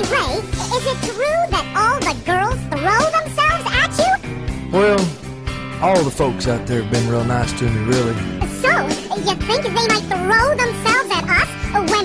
Ray, is it true that all the girls throw themselves at you? Well, all the folks out there have been real nice to me, really. So, you think they might throw themselves at us when